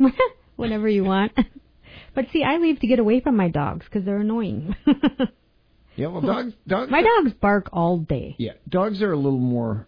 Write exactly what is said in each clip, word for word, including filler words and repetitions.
Whenever you want. But see, I leave to get away from my dogs because they're annoying. Yeah, well, dogs... dogs my are, dogs bark all day. Yeah, dogs are a little more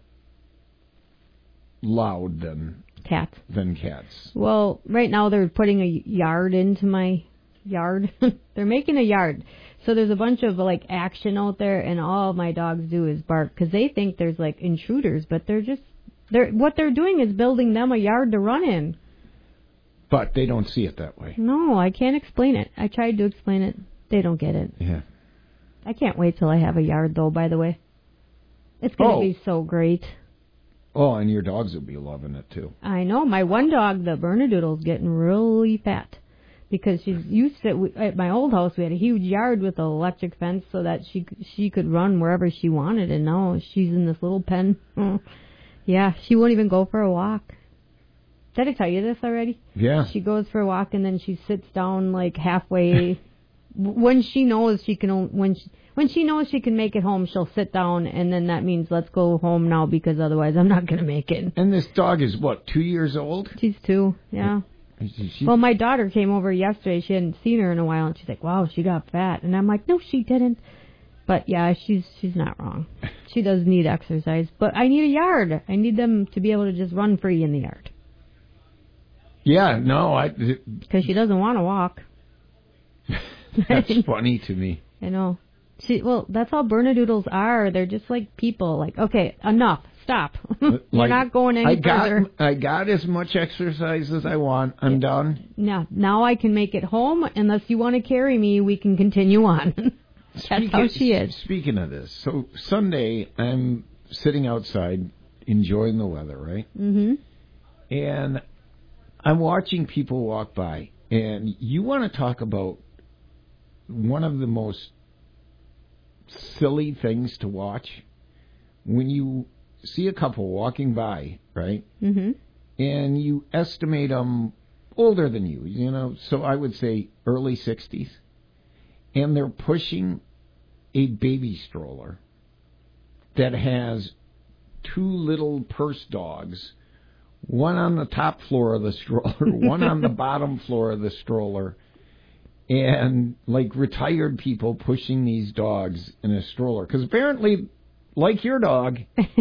loud than... Cats. Than cats. Well, right now they're putting a yard into my yard. They're making a yard. So there's a bunch of, like, action out there, and all my dogs do is bark because they think there's, like, intruders, but they're just... They're, what they're doing is building them a yard to run in. But they don't see it that way. No, I can't explain it. I tried to explain it. They don't get it. Yeah. I can't wait till I have a yard, though, by the way. It's going to Oh. be so great. Oh, and your dogs will be loving it, too. I know. My one dog, the Bernedoodle's getting really fat. Because she's used to, at my old house, we had a huge yard with an electric fence so that she she could run wherever she wanted. And now she's in this little pen. Yeah, she won't even go for a walk. Did I tell you this already? Yeah. She goes for a walk and then she sits down like halfway. When she knows she can, when she, when she knows she can make it home, she'll sit down, and then that means let's go home now because otherwise I'm not going to make it. And this dog is, what, two years old? She's two, yeah. She, well, my daughter came over yesterday. She hadn't seen her in a while, and she's like, wow, she got fat. And I'm like, no, she didn't. But, yeah, she's she's not wrong. She does need exercise. But I need a yard. I need them to be able to just run free in the yard. Yeah, no, I... Because she doesn't want to walk. That's funny to me. I know. She, well, that's how Bernedoodles are. They're just like people. Like, okay, enough. Stop. You're like, not going any I got, further. I got as much exercise as I want. I'm yeah. done. Now, now I can make it home. Unless you want to carry me, we can continue on. That's speaking, how she is. Speaking of this, so Sunday I'm sitting outside enjoying the weather, right? Mm-hmm. And I'm watching people walk by. And you want to talk about one of the most silly things to watch? When you see a couple walking by, right? Mm-hmm. And you estimate them older than you, you know, so I would say early sixties. And they're pushing a baby stroller that has two little purse dogs, one on the top floor of the stroller, one on the bottom floor of the stroller, and like retired people pushing these dogs in a stroller. Because apparently, like your dog,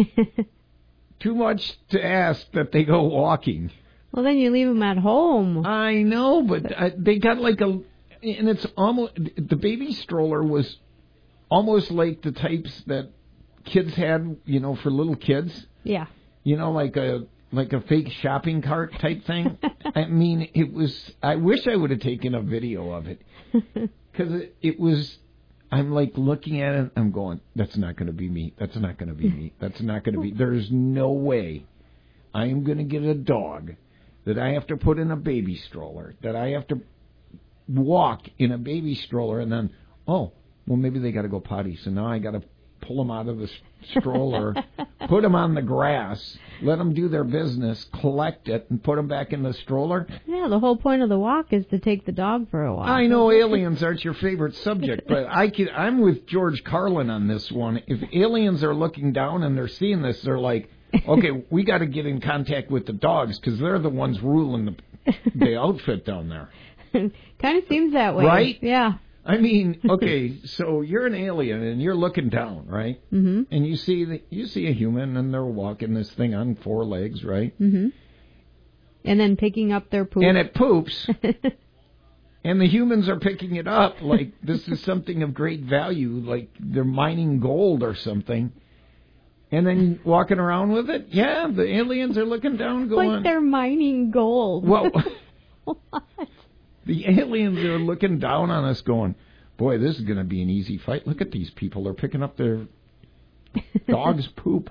too much to ask that they go walking. Well, then you leave them at home. I know, but uh, they got like a... And it's almost... The baby stroller was almost like the types that kids had, you know, for little kids. Yeah. You know, like a like a fake shopping cart type thing. I mean, it was... I wish I would have taken a video of it. Because it, it was... I'm like looking at it, I'm going, that's not going to be me. That's not going to be me. That's not going to be... There's no way I am going to get a dog that I have to put in a baby stroller, that I have to walk in a baby stroller, and then, oh, well, maybe they got to go potty, so now I got to pull them out of the stroller, put them on the grass, let them do their business, collect it, and put them back in the stroller. Yeah, the whole point of the walk is to take the dog for a walk. I know aliens aren't your favorite subject, but I can, I'm with George Carlin on this one. If aliens are looking down and they're seeing this, they're like, okay, we got to get in contact with the dogs because they're the ones ruling the, the outfit down there. Kind of seems that way. Right? Yeah. I mean, okay, so you're an alien and you're looking down, right? Mm-hmm. And you see the, you see a human and they're walking this thing on four legs, right? Mm-hmm. And then picking up their poop. And it poops. And the humans are picking it up like this is something of great value, like they're mining gold or something. And then walking around with it? Yeah, the aliens are looking down going... Like they're mining gold. Well, what? The aliens are looking down on us going, boy, this is going to be an easy fight. Look at these people. They're picking up their dog's poop.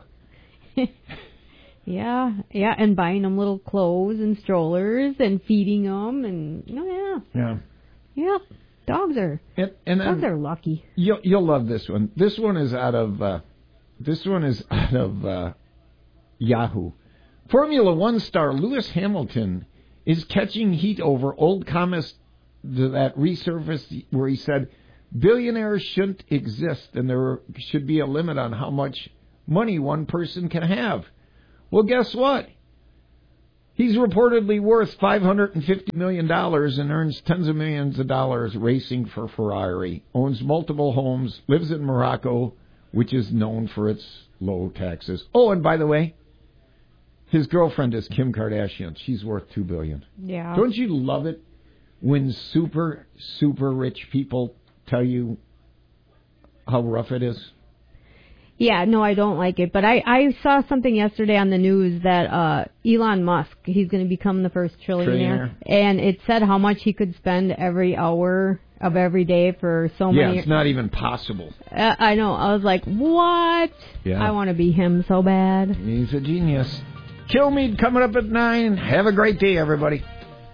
Yeah, yeah, and buying them little clothes and strollers and feeding them. And, oh, yeah. Yeah. Yeah, dogs are, and, and dogs are lucky. You'll, you'll love this one. This one is out of... Uh, This one is out of uh, Yahoo. Formula One star Lewis Hamilton is catching heat over old comments that resurfaced where he said billionaires shouldn't exist and there should be a limit on how much money one person can have. Well, guess what? He's reportedly worth five hundred fifty million dollars and earns tens of millions of dollars racing for Ferrari. Owns multiple homes, lives in Morocco, which is known for its low taxes. Oh, and by the way, his girlfriend is Kim Kardashian. She's worth two billion dollars. Yeah. Don't you love it when super, super rich people tell you how rough it is? Yeah, no, I don't like it. But I, I saw something yesterday on the news that uh, Elon Musk, he's going to become the first trillionaire. Trillionaire. And it said how much he could spend every hour of every day for so yeah, many... Yeah, it's not even possible. Uh, I know. I was like, what? Yeah. I want to be him so bad. He's a genius. Kilmeade coming up at nine. Have a great day, everybody.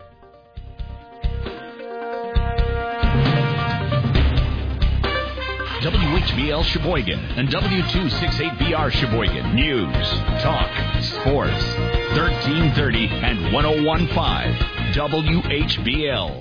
W H B L Sheboygan and W two sixty-eight B R Sheboygan. News, talk, sports. thirteen thirty and ten fifteen W H B L.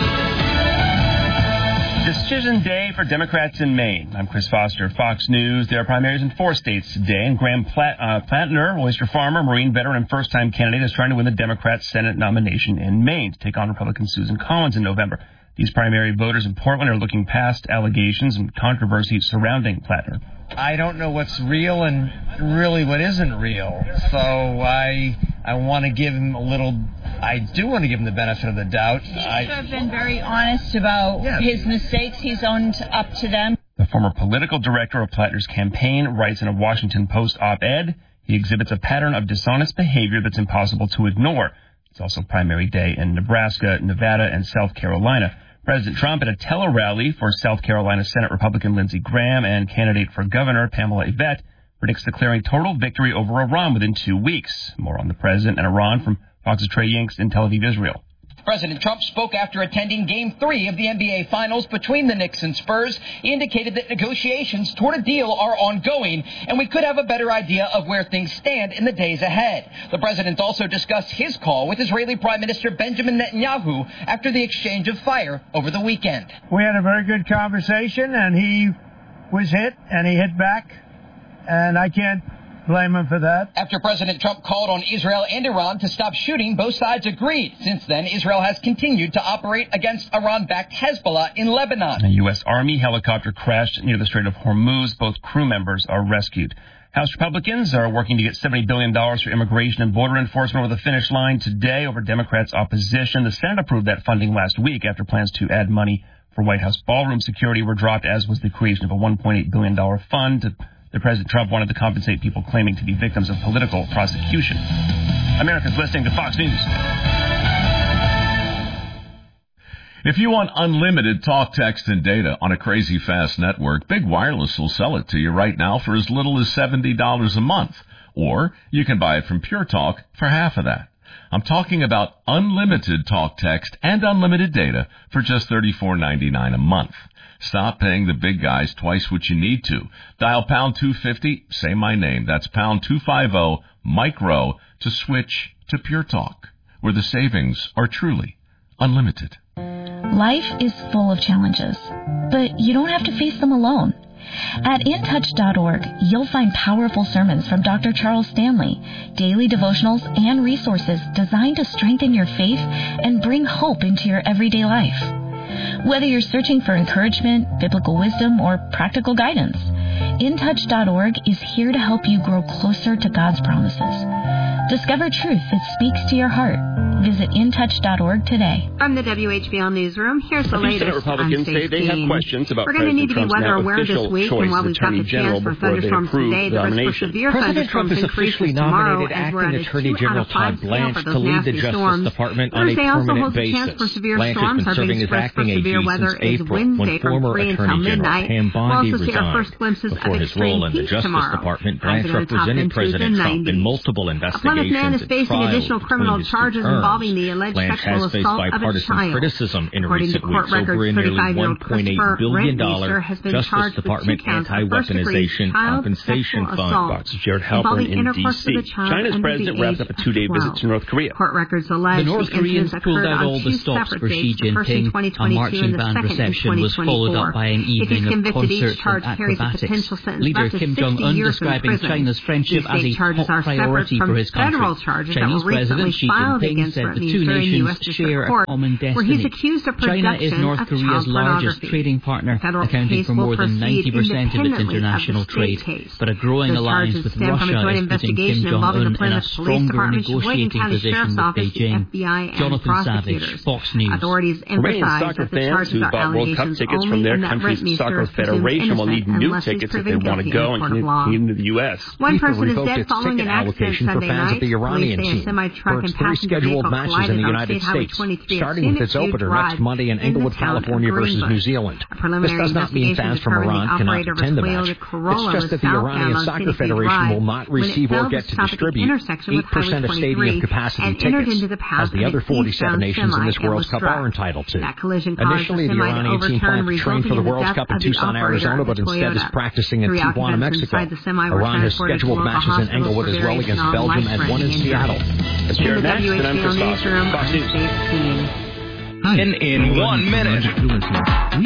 Decision day for Democrats in Maine. I'm Chris Foster, Fox News. There are primaries in four states today, and Graham Platt, uh, Plattner, oyster farmer, Marine veteran, and first-time candidate, is trying to win the Democrat Senate nomination in Maine to take on Republican Susan Collins in November. These primary voters in Portland are looking past allegations and controversy surrounding Plattner. I don't know what's real and really what isn't real, so I I want to give him a little. I do want to give him the benefit of the doubt. He I, should have been very honest about yeah. his mistakes. He's owned up to them. The former political director of Plattner's campaign writes in a Washington Post op-ed, he exhibits a pattern of dishonest behavior that's impossible to ignore. It's also primary day in Nebraska, Nevada, and South Carolina. President Trump at a tele-rally for South Carolina Senate Republican Lindsey Graham and candidate for governor Pamela Yvette predicts declaring total victory over Iran within two weeks. More on the president and Iran from Fox's Trey Yanks in Tel Aviv, Israel. President Trump spoke after attending Game three of the N B A Finals between the Knicks and Spurs. He indicated that negotiations toward a deal are ongoing, and we could have a better idea of where things stand in the days ahead. The president also discussed his call with Israeli Prime Minister Benjamin Netanyahu after the exchange of fire over the weekend. We had a very good conversation, and he was hit, and he hit back, and I can't blame him for that. After President Trump called on Israel and Iran to stop shooting, both sides agreed. Since then, Israel has continued to operate against Iran-backed Hezbollah in Lebanon. A U S. Army helicopter crashed near the Strait of Hormuz. Both crew members are rescued. House Republicans are working to get seventy billion dollars for immigration and border enforcement over the finish line today over Democrats' opposition. The Senate approved that funding last week after plans to add money for White House ballroom security were dropped, as was the creation of a one point eight billion dollars fund to The President Trump wanted to compensate people claiming to be victims of political prosecution. America's listening to Fox News. If you want unlimited talk, text, and data on a crazy fast network, Big Wireless will sell it to you right now for as little as seventy dollars a month. Or you can buy it from Pure Talk for half of that. I'm talking about unlimited talk, text, and unlimited data for just thirty-four ninety-nine a month. Stop paying the big guys twice what you need to. Dial pound two fifty, say my name. That's pound two fifty, micro, to switch to Pure Talk, where the savings are truly unlimited. Life is full of challenges, but you don't have to face them alone. At in touch dot org, you'll find powerful sermons from Doctor Charles Stanley, daily devotionals, and resources designed to strengthen your faith and bring hope into your everyday life. Whether you're searching for encouragement, biblical wisdom, or practical guidance, in touch dot org is here to help you grow closer to God's promises. Discover truth that speaks to your heart. Visit in touch dot org today. From the W H B L Newsroom, here's the a few latest. Senate Republicans say they have questions about We're going to need to be weather aware this week, and while we've got the chance for thunderstorms today, the risk for severe President Trump thunderstorms has officially nominated Acting Attorney General Todd Blanche to lead the Justice Department on a permanent basis. Blanche has been serving as acting A G since April, when former Attorney General Pam Bondi resigned. Before his role in the Justice Department, Blanche represented President Trump in multiple investigations and trials between his two terms. involving the alleged Blanche sexual has faced assault of a bipartisan child. criticism in According recent to court weeks records, over a nearly thirty-five-year-old one point eight Christopher billion dollars Rentmeester has been Justice charged Department with two counts of Anti-Weaponization child Compensation sexual Fund. assault Box Jared involving Halpern in D intercourse C with a child China's under president the wrapped age up a two-day of visit twelve. to North Korea. Court records allege The North Koreans pulled out all the stops for Xi Jinping. A marching band reception was followed up by an evening of concerts and acrobatics. Leader Kim Jong-un describing China's friendship as a top priority for his country. Chinese President Xi Jinping said the two nations share a common destiny. China is North Korea's largest trading partner, accounting for more than ninety percent of its international trade. But a growing alliance with Russia is putting Kim Jong-un in a stronger negotiating position with Beijing. Jonathan Savage, Fox News. Authorities Romanian soccer fans who bought World Cup tickets from their country's soccer federation will need new tickets if they want to go and continue to the U S One person is dead following an accident Sunday night. The Iranian team for its three scheduled matches in the United States, starting with its opener next Monday in Englewood, California versus New Zealand. This does not mean fans from Iran cannot attend the match. It's just that the Iranian Soccer Federation will not receive or get to distribute eight percent of stadium capacity tickets, as the other forty-seven nations in this World Cup are entitled to. Initially, the Iranian team planned to train for the World Cup in Tucson, Arizona, but instead is practicing in Tijuana, Mexico. Iran has scheduled matches in Englewood as well against Belgium and one in Seattle. That's Jared Max, and I'm Chris Foster. Fox News. In, in one minute.